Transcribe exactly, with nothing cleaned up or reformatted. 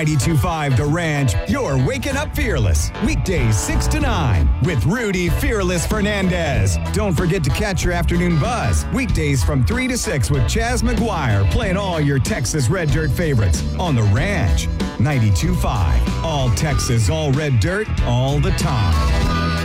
ninety-two point five The Ranch, you're waking up fearless. Weekdays six to nine with Rudy Fearless Fernandez. Don't forget to catch your afternoon buzz. Weekdays from three to six with Chaz McGuire playing all your Texas Red Dirt favorites on The Ranch. ninety-two point five. All Texas, all red dirt, all the time.